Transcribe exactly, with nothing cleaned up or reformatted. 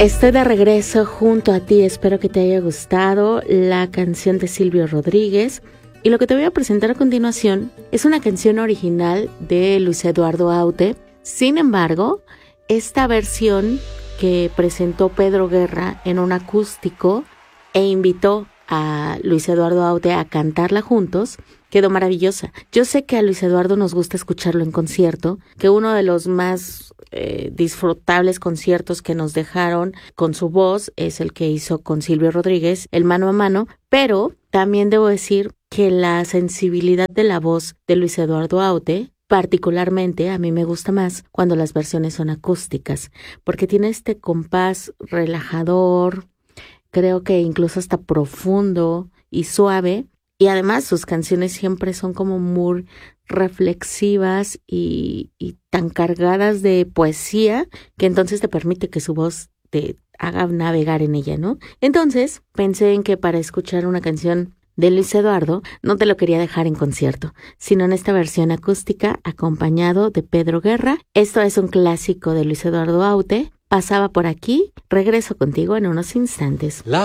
Estoy de regreso junto a ti, espero que te haya gustado la canción de Silvio Rodríguez. Y lo que te voy a presentar a continuación es una canción original de Luis Eduardo Aute. Sin embargo, esta versión que presentó Pedro Guerra en un acústico e invitó a Luis Eduardo Aute a cantarla juntos, quedó maravillosa. Yo sé que a Luis Eduardo nos gusta escucharlo en concierto, que uno de los más eh, disfrutables conciertos que nos dejaron con su voz es el que hizo con Silvio Rodríguez, el mano a mano, pero también debo decir que la sensibilidad de la voz de Luis Eduardo Aute, particularmente a mí me gusta más cuando las versiones son acústicas, porque tiene este compás relajador, creo que incluso hasta profundo y suave, y además sus canciones siempre son como muy reflexivas y, y tan cargadas de poesía que entonces te permite que su voz te haga navegar en ella, ¿no? Entonces pensé en que para escuchar una canción de Luis Eduardo no te lo quería dejar en concierto, sino en esta versión acústica acompañado de Pedro Guerra. Esto es un clásico de Luis Eduardo Aute. Pasaba por aquí, regreso contigo en unos instantes. La